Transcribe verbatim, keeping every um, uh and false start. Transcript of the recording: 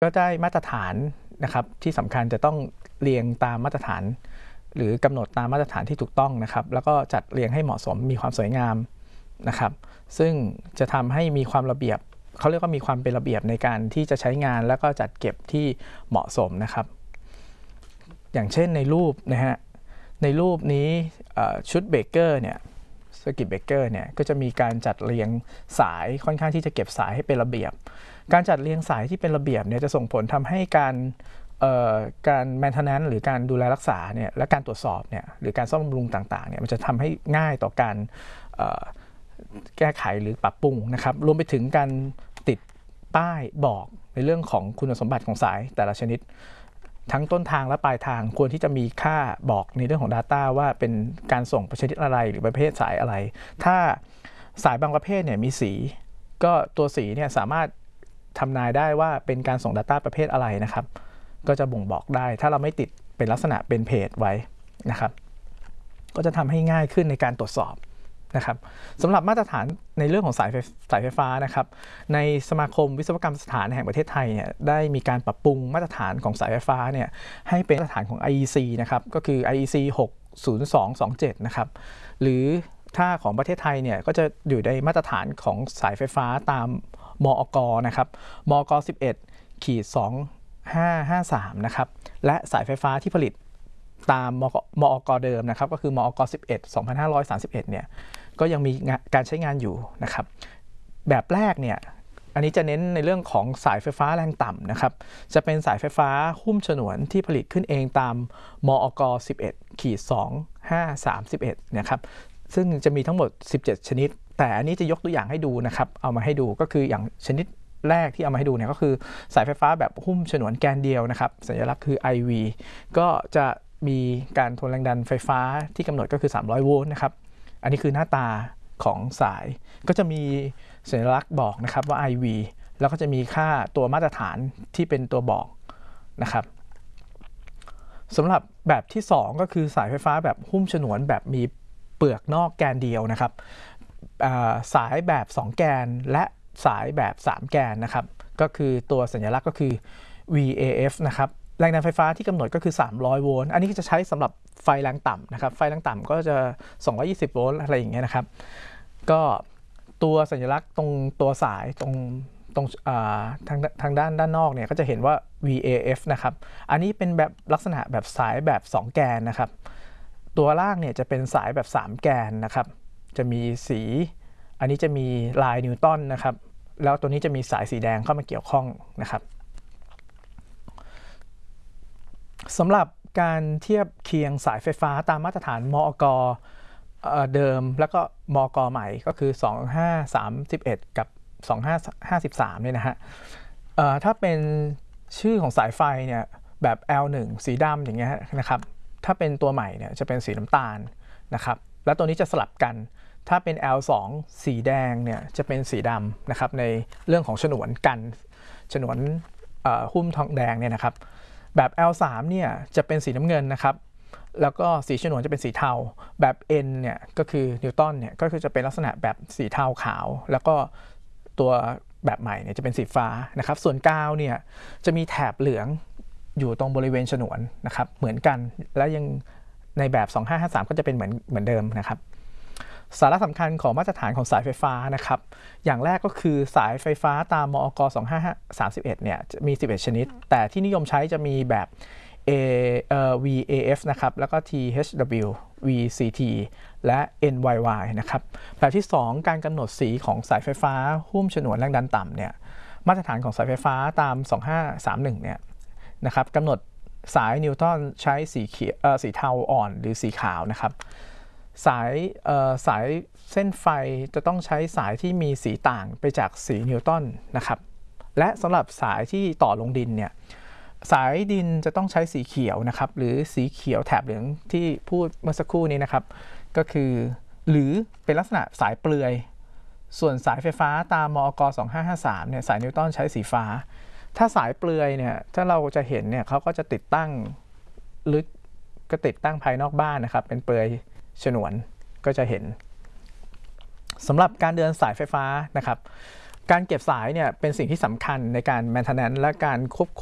ก็ได้มาตรฐานนะครับที่สำคัญจะต้องเรียงตามมาตรฐานหรือกำหนดตามมาตรฐานที่ถูกต้องนะครับแล้วก็จัดเรียงให้เหมาะสมมีความสวยงามนะครับซึ่งจะทำให้มีความระเบียบเขาเรียกว่ามีความเป็นระเบียบในการที่จะใช้งานแล้วก็จัดเก็บที่เหมาะสมนะครับอย่างเช่นในรูปนะฮะในรูปนี้ชุดเบเกอร์เนี่ยสกิทเบเกอร์เนี่ยก็จะมีการจัดเรียงสายค่อนข้างที่จะเก็บสายให้เป็นระเบียบการจัดเรียงสายที่เป็นระเบียบเนี่ยจะส่งผลทำให้การการ maintenance หรือการดูแลรักษาเนี่ยและการตรวจสอบเนี่ยหรือการซ่อมบำรุงต่างๆเนี่ยมันจะทำให้ง่ายต่อการแก้ไขหรือปรับปรุงนะครับรวมไปถึงการติดป้ายบอกในเรื่องของคุณสมบัติของสายแต่ละชนิดทั้งต้นทางและปลายทางควรที่จะมีค่าบอกในเรื่องของ Data ว่าเป็นการส่งชนิดอะไรหรือประเภทสายอะไรถ้าสายบางประเภทเนี่ยมีสีก็ตัวสีเนี่ยสามารถทำนายได้ว่าเป็นการส่ง Data ประเภทอะไรนะครับก็จะบ่งบอกได้ถ้าเราไม่ติดเป็นลักษณะเป็นเพจไว้นะครับก็จะทำให้ง่ายขึ้นในการตรวจสอบนะครับสำหรับมาตรฐานในเรื่องของสายไฟสายไฟฟ้านะครับในสมาคมวิศวกรรมสถานแห่งประเทศไทยเนี่ยได้มีการปรับปรุงมาตรฐานของสายไฟฟ้าเนี่ยให้เป็นมาตรฐานของ ไอ อี ซี นะครับก็คือ ไอ อี ซี หก ศูนย์ สอง สอง เจ็ดนะครับหรือถ้าของประเทศไทยเนี่ยก็จะอยู่ในมาตรฐานของสายไฟฟ้าตามมอก.นะครับมอก.สิบเอ็ด สอง ห้า ห้า สามนะครับและสายไฟฟ้าที่ผลิตตามมอก.เดิมนะครับก็คือมอก.สิบเอ็ด สองพันห้าร้อยสามสิบเอ็ดเนี่ยก็ยังมีการใช้งานอยู่นะครับแบบแรกเนี่ยอันนี้จะเน้นในเรื่องของสายไฟฟ้าแรงต่ำนะครับจะเป็นสายไฟฟ้าหุ้มฉนวนที่ผลิตขึ้นเองตามมอก.สิบเอ็ด สอง ห้า สาม สิบเอ็ดนะครับซึ่งจะมีทั้งหมดสิบเจ็ดชนิดแต่อันนี้จะยกตัวอย่างให้ดูนะครับเอามาให้ดูก็คืออย่างชนิดแรกที่เอามาให้ดูเนี่ยก็คือสายไฟฟ้าแบบหุ้มฉนวนแกนเดียวนะครับสัญลักษณ์คือ ไอ วี ก็จะมีการทนแรงดันไฟฟ้าที่กำหนดก็คือสามร้อยโวลต์นะครับอันนี้คือหน้าตาของสายก็จะมีสัญลักษณ์บอกนะครับว่า ไอ วี แล้วก็จะมีค่าตัวมาตรฐานที่เป็นตัวบอกนะครับสำหรับแบบที่สองก็คือสายไฟฟ้าแบบหุ้มฉนวนแบบมีเปลือกนอกแกนเดียวนะครับสายแบบสองแกนและสายแบบสามแกนนะครับก็คือตัวสัญลักษณ์ก็คือ วี เอ เอฟ นะครับแรงดันไฟฟ้าที่กำหนดก็คือสามร้อยโวลต์อันนี้จะใช้สำหรับไฟแรงต่ำนะครับไฟแรงต่ำก็จะสองร้อยยี่สิบโวลต์อะไรอย่างเงี้ยนะครับก็ตัวสัญลักษณ์ตรงตัวสายตรงตรงทางทางด้านด้านนอกเนี่ยก็จะเห็นว่า วี เอ เอฟ นะครับอันนี้เป็นแบบลักษณะแบบสายแบบสองแกนนะครับตัวล่างเนี่ยจะเป็นสายแบบสามแกนนะครับจะมีสีอันนี้จะมีลายนิวตันนะครับแล้วตัวนี้จะมีสายสีแดงเข้ามาเกี่ยวข้องนะครับสำหรับการเทียบเคียงสายไฟฟ้าตามมาตรฐานมอก.เดิมแล้วก็มอก.ใหม่ก็คือสองพันห้าร้อยสามสิบเอ็ดกับสองพันห้าร้อยห้าสิบสามเนี่ยนะฮะถ้าเป็นชื่อของสายไฟเนี่ยแบบ แอล หนึ่ง สีดำอย่างเงี้ยนะครับถ้าเป็นตัวใหม่เนี่ยจะเป็นสีน้ำตาลนะครับแล้วตัวนี้จะสลับกันถ้าเป็น แอล สอง สีแดงเนี่ยจะเป็นสีดำนะครับในเรื่องของฉนวนกันฉนวนหุ้มทองแดงเนี่ยนะครับแบบ แอล สาม เนี่ยจะเป็นสีน้ำเงินนะครับแล้วก็สีฉนวนจะเป็นสีเทาแบบ N เนี่ยก็คือนิวตันเนี่ยก็คือจะเป็นลักษณะแบบสีเทาขาวแล้วก็ตัวแบบใหม่เนี่ยจะเป็นสีฟ้านะครับส่วนกาวเนี่ยจะมีแถบเหลืองอยู่ตรงบริเวณฉนวนนะครับเหมือนกันและยังในแบบสองพันห้าร้อยห้าสิบสามก็จะเป็นเหมือนเหมือนเดิมนะครับสาระสำคัญของมาตรฐานของสายไฟฟ้านะครับอย่างแรกก็คือสายไฟฟ้าตามมอก.สองพันห้าร้อยสามสิบเอ็ดเนี่ยมีสิบเอ็ดชนิดแต่ที่นิยมใช้จะมีแบบ A เอ่อ วี เอ เอฟ นะครับแล้วก็ ที เอช ดับเบิลยู วี ซี ที และ เอ็น วาย วาย นะครับแบบที่สองการกำหนดสีของสายไฟฟ้าหุ้มฉนวนแรงดันต่ำเนี่ยมาตรฐานของสายไฟฟ้าตามสองพันห้าร้อยสามสิบเอ็ดเนี่ยนะครับกำหนดสายนิวตันใช้สีเขียวเอ่อสีเทาอ่อนหรือสีขาวนะครับสายเอ่อสายเส้นไฟจะต้องใช้สายที่มีสีต่างไปจากสีนิวตันนะครับและสำหรับสายที่ต่อลงดินเนี่ยสายดินจะต้องใช้สีเขียวนะครับหรือสีเขียวแถบเหลืองที่พูดเมื่อสักครู่นี้นะครับก็คือหรือเป็นลักษณะสายเปลือยส่วนสายไฟฟ้าตามมอก.สองพันห้าร้อยห้าสิบสามเนี่ยสายนิวตันใช้สีฟ้าถ้าสายเปลือยเนี่ยถ้าเราจะเห็นเนี่ยเขาก็จะติดตั้งหรือก็ติดตั้งภายนอกบ้านนะครับเป็นเปลือยฉนวนก็จะเห็นสำหรับการเดินสายไฟฟ้านะครับการเก็บสายเนี่ยเป็นสิ่งที่สำคัญในการ maintenance และการควบคุม